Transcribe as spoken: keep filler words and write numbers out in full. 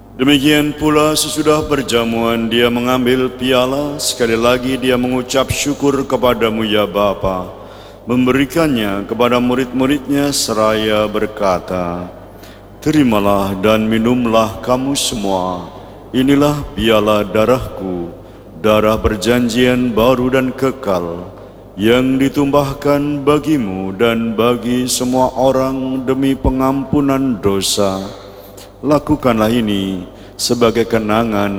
Demikian pula sesudah berjamuan dia mengambil piala, sekali lagi dia mengucap syukur kepadamu ya Bapa, memberikannya kepada murid-muridnya seraya berkata, terimalah dan minumlah kamu semua, inilah piala darahku, darah perjanjian baru dan kekal, yang ditumpahkan bagimu dan bagi semua orang demi pengampunan dosa. Lakukanlah ini sebagai kenangan